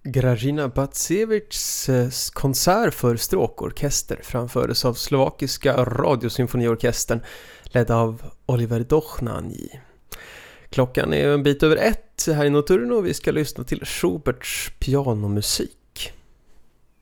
Grażyna Bacewicz konsert för stråkorkester framfördes av slovakiska radiosymfoniorkestern ledd av Oliver Dochnani. Klockan är en bit över 1 här i Nocturno och vi ska lyssna till Schuberts pianomusik.